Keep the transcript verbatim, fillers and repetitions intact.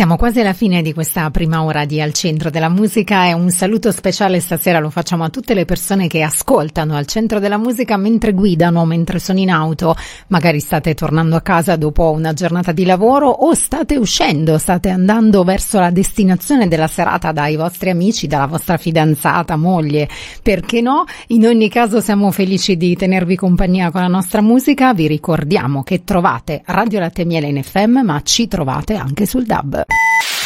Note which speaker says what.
Speaker 1: Siamo quasi alla fine di questa prima ora di Al Centro della Musica e un saluto speciale stasera lo facciamo a tutte le persone che ascoltano Al Centro della Musica mentre guidano, mentre sono in auto, magari state tornando a casa dopo una giornata di lavoro o state uscendo, state andando verso la destinazione della serata dai vostri amici, dalla vostra fidanzata, moglie, perché no? In ogni caso siamo felici di tenervi compagnia con la nostra musica, vi ricordiamo che trovate Radio Latte e Miele in F M ma ci trovate anche sul D A B.